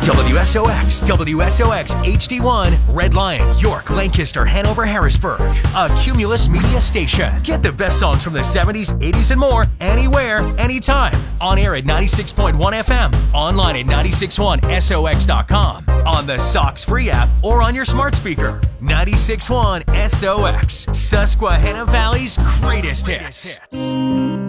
WSOX, WSOX HD1, Red Lion, York, Lancaster, Hanover, Harrisburg. A Cumulus Media station. Get the best songs from the 70s, 80s, and more anywhere, anytime. On air at 96.1 FM, online at 961sox.com, on the Sox free app, or on your smart speaker. 96.1 SOX, Susquehanna Valley's greatest hits.